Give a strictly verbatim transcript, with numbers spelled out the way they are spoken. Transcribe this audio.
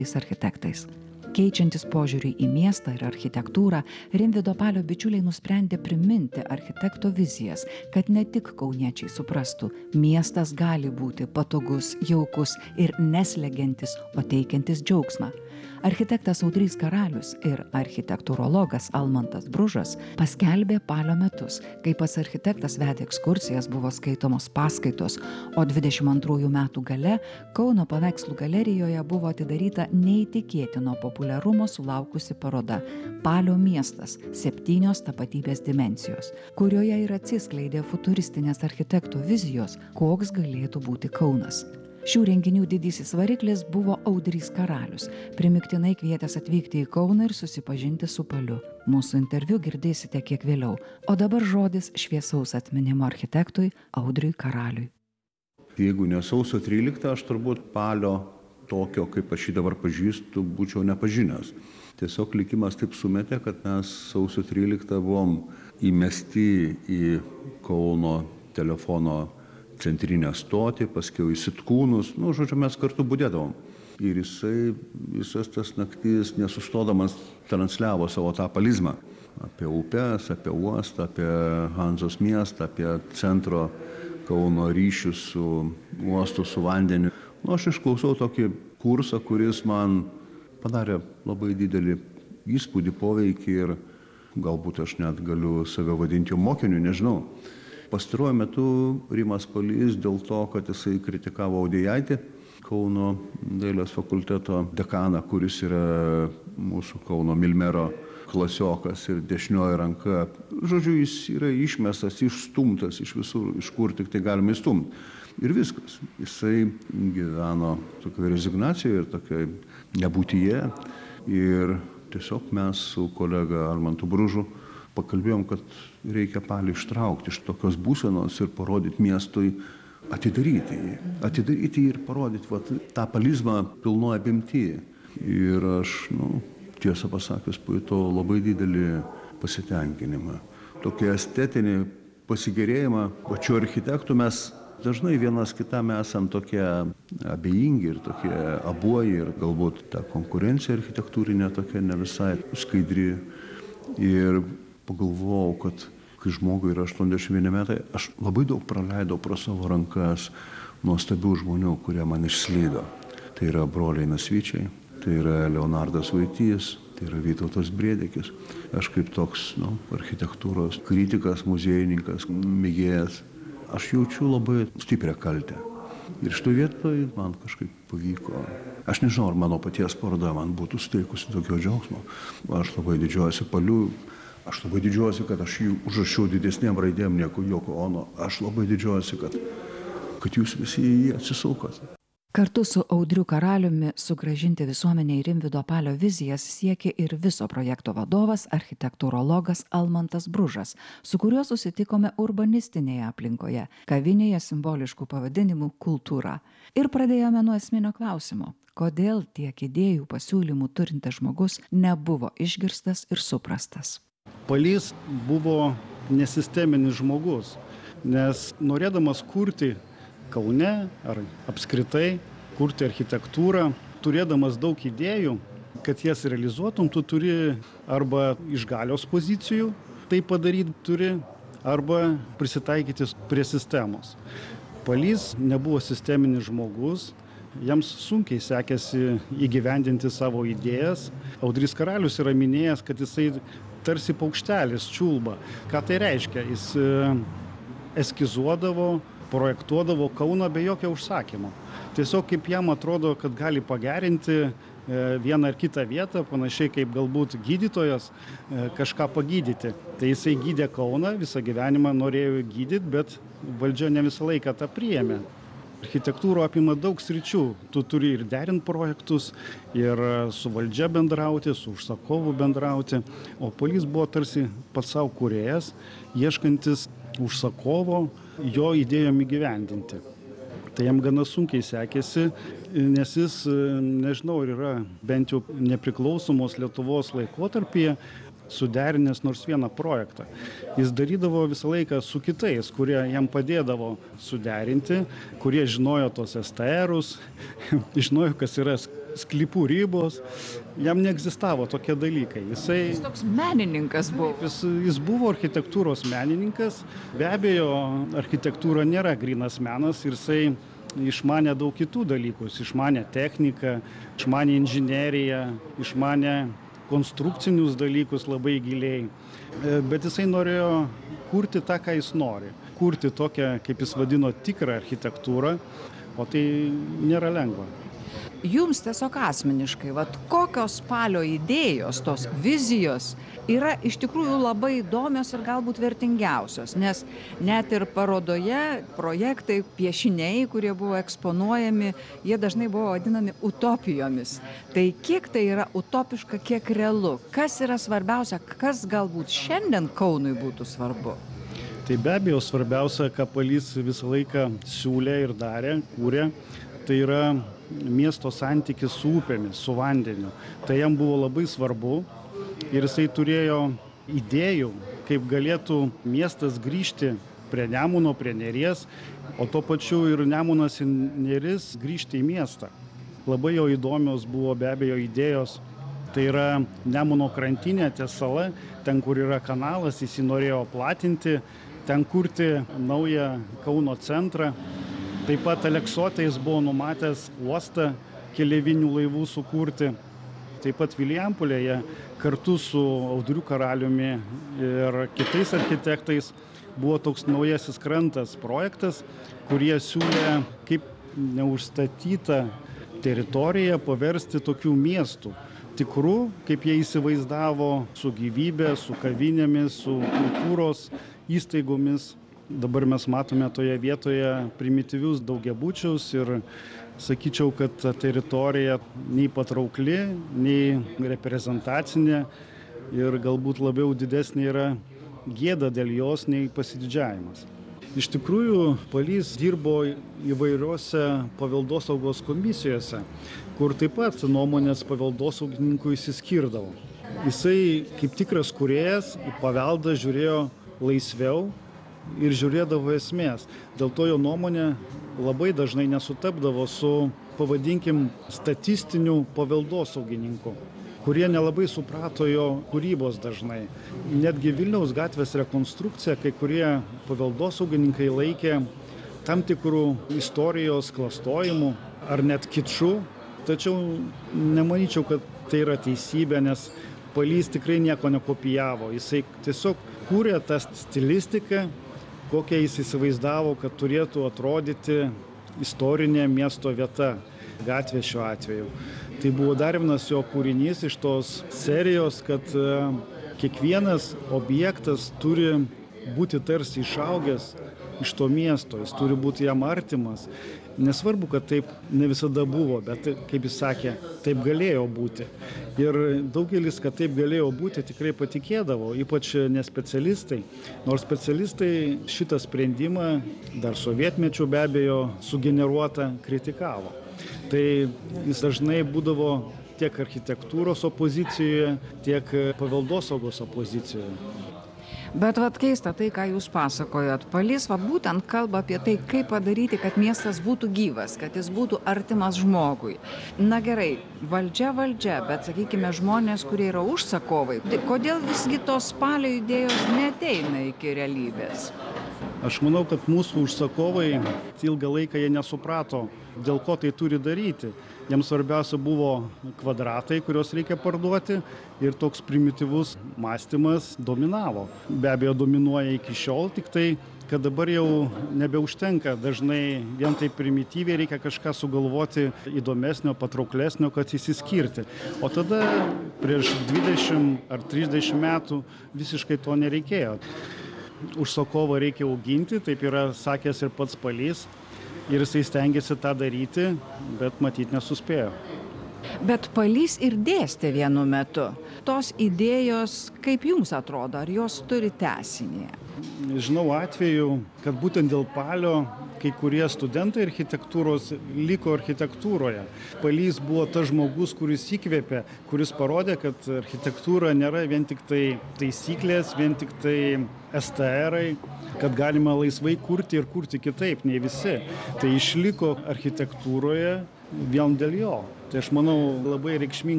architektais. Keičiantis požiūrį į miestą ir architektūrą, Rimvydo Palio bičiuliai nusprendė priminti architekto vizijas, kad ne tik kauniečiai suprastų, miestas gali būti patogus, jaukus ir neslegiantis, o teikiantis džiaugsmą. Architektas Audrys Karalius ir architektūrologas Almantas Bružas paskelbė Palio metus, kai pats architektas vedė ekskursijas, buvo skaitomos paskaitos, o dvidešimt antrųjų metų gale Kauno paveikslų galerijoje buvo atidaryta neįtikėtino populiarumo sulaukusi paroda Palio miestas – septynios tapatybės dimensijos, kurioje ir atsiskleidė futuristinės architektų vizijos, koks galėtų būti Kaunas. Šių renginių didysis variklis buvo Audrys Karalius, primiktinai kvietęs atvykti į Kauną ir susipažinti su Paliu. Mūsų interviu girdėsite kiek vėliau, o dabar žodis šviesaus atminimo architektui Audriui Karaliui. Jeigu ne sausio tryliktą, aš turbūt Palio tokio, kaip aš jį dabar pažįstu, būčiau nepažinęs. Tiesiog likimas taip sumetė, kad mes sausio tryliktą buvom įmesti į Kauno telefono centrinę stotį, paskiau į Sitkūnus, nu, žodžiu, mes kartu budėdavom. Ir jisai visas tas naktis nesustodamas transliavo savo tą palizmą apie upes, apie uostą, apie Hanzos miestą, apie centro Kauno ryšius su uostu, su vandeniu. Nu, aš išklausau tokį kursą, kuris man padarė labai didelį įspūdį, poveikį ir galbūt aš net galiu save vadinti mokiniu, nežinau. Pastaruoju metu Rimas Palys dėl to, kad jisai kritikavo Audijaitį, Kauno dailės fakulteto dekaną, kuris yra mūsų Kauno Milmero klasiokas ir dešinioji ranka. Žodžiu, jis yra išmestas, išstumtas iš visur, iš kur tik tai galima įstumti. Ir viskas. Jisai gyveno tokioje rezignacijoje ir tokioje nebūtyje. Ir tiesiog mes su kolega Almantu Bružu pakalbėjom, kad reikia Palį ištraukti iš tokios būsenos ir parodyti miestui, atidaryti jį. Atidaryti jį ir parodyti vat, tą palizmą pilnoje apimtyje. Ir aš, nu, tiesą pasakius, pajutau labai didelį pasitenkinimą. Tokį estetinį pasigėrėjimą pačiu architektu. Mes dažnai vienas kitam esam tokie abejingi ir tokie abuoji ir galbūt ta konkurencija architektūrinė tokia ne visai skaidri. Ir pagalvojau, kad kai žmogui yra aštuoniasdešimt vieni metai, aš labai daug praleidau pro savo rankas nuostabių žmonių, kurie man išslydo. Tai yra broliai Nasvyčiai, tai yra Leonardas Vaitys, tai yra Vytautas Briedekis. Aš kaip toks nu, architektūros kritikas, muziejininkas, mėgėjas, aš jaučiu labai stiprią kaltę. Ir šitoje vietoje man kažkaip pavyko. Aš nežinau, ar mano paties paroda man būtų suteikusi tokio džiaugsmo. Aš labai didžiuojuosi Paliu. Aš labai didžiuojuosi, kad aš jį užrašiau didesnėm raidėm negu Joko Ono. Aš labai didžiuojuosi, kad, kad jūs visi į jį atsisukote. Kartu su Audriu Karaliumi sugrąžinti visuomeniai Rimvydo Palio vizijas siekė ir viso projekto vadovas, architektūrologas Almantas Bružas, su kuriuo susitikome urbanistinėje aplinkoje, kavinėje simboliškų pavadinimų Kultūra. Ir pradėjome nuo esminio klausimo, kodėl tiek idėjų pasiūlymų turintis žmogus nebuvo išgirstas ir suprastas. Palys buvo nesisteminis žmogus, nes norėdamas kurti Kaune ar apskritai, kurti architektūrą, turėdamas daug idėjų, kad jas realizuotum, tu turi arba iš galios pozicijų tai padaryti turi, arba prisitaikyti prie sistemos. Palys nebuvo sisteminis žmogus, jiems sunkiai sekėsi įgyvendinti savo idėjas. Audrys Karalius yra minėjęs, kad jisai tarsi paukštelis čiulba. Ką tai reiškia? Jis eskizuodavo, projektuodavo Kauną be jokio užsakymo. Tiesiog kaip jam atrodo, kad gali pagerinti vieną ar kitą vietą, panašiai kaip galbūt gydytojas kažką pagydyti. Tai jisai gydė Kauną, visą gyvenimą norėjo gydyti, bet valdžia ne visą laiką tą priėmė. Architektūra apima daug sričių. Tu turi ir derinti projektus, ir su valdžia bendrauti, su užsakovu bendrauti. O Palys buvo tarsi pats savo kūrėjas, ieškantis užsakovo jo idėjom įgyvendinti. Tai jam gana sunkiai sekėsi, nes jis, nežinau, yra bent jau nepriklausomos Lietuvos laikotarpyje suderinęs nors vieną projektą. Jis darydavo visą laiką su kitais, kurie jam padėdavo suderinti, kurie žinojo tos S T R-us, žinojo, kas yra sklypų ribos. Jam neegzistavo tokie dalykai. Jisai, Jis toks menininkas buvo. jis, jis buvo architektūros menininkas. Be abejo, architektūra nėra grynas menas ir jisai išmanė daug kitų dalykų. Jis išmanė techniką, išmanė inžineriją, išmanė konstrukcinius dalykus labai giliai. Bet jisai norėjo kurti tą, ką jis nori. Kurti tokią, kaip jis vadino, tikrą architektūrą, o tai nėra lengva. Jums tiesiog asmeniškai, vat, kokios Palio idėjos, tos vizijos yra iš tikrųjų labai įdomios ir galbūt vertingiausios, nes net ir parodoje projektai, piešiniai, kurie buvo eksponuojami, jie dažnai buvo vadinami utopijomis. Tai kiek tai yra utopiška, kiek realu? Kas yra svarbiausia, kas galbūt šiandien Kaunui būtų svarbu? Tai be abejo svarbiausia, ką Palys visą laiką siūlė ir darė, kūrė, tai yra miesto santykis su upėmis, su vandeniu. Tai jam buvo labai svarbu ir jisai turėjo idėjų, kaip galėtų miestas grįžti prie Nemuno, prie Neries, o tuo pačiu ir Nemunas ir Neris grįžti į miestą. Labai jo įdomios buvo be abejo idėjos. Tai yra Nemuno krantinė, ties sala, ten, kur yra kanalas, jis jį norėjo platinti, ten kurti naują Kauno centrą. Taip pat Aleksote jis buvo numatęs uostą keleivinių laivų sukurti. Taip pat Vilijampolėje kartu su Audriu Karaliumi ir kitais architektais buvo toks naujasis krantas projektas, kurie siūlė kaip neužstatytą teritoriją paversti tokių miestų. Tikrų, kaip jie įsivaizdavo, su gyvybė, su kavinėmis, su kultūros įstaigomis. Dabar mes matome toje vietoje primityvius daugiabučius ir sakyčiau, kad ta teritorija nei patraukli, nei reprezentacinė ir galbūt labiau didesnė yra gėda dėl jos nei pasididžiavimas. Iš tikrųjų, Palys dirbo įvairiose paveldosaugos komisijose, kur taip pat nuomonės paveldosaugininkų išsiskirdavo. Jisai kaip tikras kūrėjas į paveldą žiūrėjo laisviau ir žiūrėdavo esmės. Dėl to jo nuomonė labai dažnai nesutapdavo su, pavadinkim, statistiniu paveldosaugininku, kurie nelabai suprato jo kūrybos dažnai. Netgi Vilniaus gatvės rekonstrukciją kai kurie paveldosaugininkai laikė tam tikrų istorijos klastojimų ar net kičų, tačiau nemanyčiau, kad tai yra teisybė, nes Palys tikrai nieko nekopijavo. Jisai tiesiog kūrė tą stilistiką, kokią jis įsivaizdavo, kad turėtų atrodyti istorinė miesto vieta, gatvė šiuo atveju. Tai buvo dar vienas jo kūrinys iš tos serijos, kad kiekvienas objektas turi būti tarsi išaugęs iš to miesto, jis turi būti jam artimas. Nesvarbu, kad taip ne visada buvo, bet, kaip jis sakė, taip galėjo būti. Ir daugelis, kad taip galėjo būti, tikrai patikėdavo, ypač nespecialistai. Nors specialistai šitą sprendimą, dar sovietmečiu be abejo, sugeneruotą kritikavo. Tai jis dažnai būdavo tiek architektūros opozicijoje, tiek paveldosaugos opozicijoje. Bet vat keista tai, ką jūs pasakojot. Palys va būtent kalba apie tai, kaip padaryti, kad miestas būtų gyvas, kad jis būtų artimas žmogui. Na gerai, valdžia valdžia, bet sakykime žmonės, kurie yra užsakovai. Tai kodėl visgi tos Palio idėjos neateina iki realybės? Aš manau, kad mūsų užsakovai ilgą laiką jie nesuprato, dėl ko tai turi daryti. Jiems svarbiausia buvo kvadratai, kuriuos reikia parduoti, ir toks primityvus mąstymas dominavo. Be abejo, dominuoja iki šiol, tik tai, kad dabar jau nebeužtenka. Dažnai vien tai primityviai reikia kažką sugalvoti įdomesnio, patrauklesnio, kad įsiskirti. O tada prieš dvidešimt ar trisdešimt metų visiškai to nereikėjo. Užsakovą reikia auginti, taip yra sakęs ir pats Palys. Ir jisai stengiasi tą daryti, bet matyt nesuspėjo. Bet Palys ir dėstė vienu metu. Tos idėjos, kaip jums atrodo, ar jos turi tęsinį? Žinau atvejų, kad būtent dėl Palio kai kurie studentai architektūros liko architektūroje. Palys buvo tas žmogus, kuris įkvėpė, kuris parodė, kad architektūra nėra vien tik tai taisyklės, vien tik tai S T R-ai, kad galima laisvai kurti ir kurti kitaip nei visi. Tai išliko architektūroje vien dėl jo. Tai aš manau labai reikšminga